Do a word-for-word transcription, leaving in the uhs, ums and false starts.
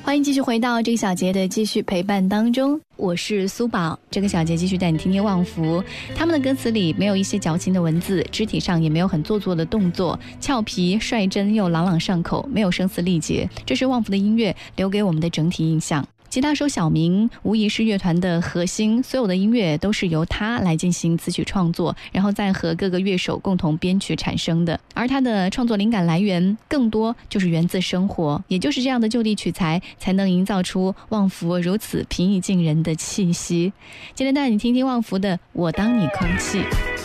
欢迎继续回到这个小节的继续陪伴当中，我是苏宝。这个小节继续带你听听旺福，他们的歌词里没有一些矫情的文字，肢体上也没有很做作的动作，俏皮率真又朗朗上口，没有声嘶力竭，这是旺福的音乐留给我们的整体印象。吉他手小明无疑是乐团的核心，所有的音乐都是由他来进行词曲创作，然后再和各个乐手共同编曲产生的。而他的创作灵感来源更多就是源自生活，也就是这样的就地取材，才能营造出旺福如此平易近人的气息。今天带你听听旺福的《我当你空气》。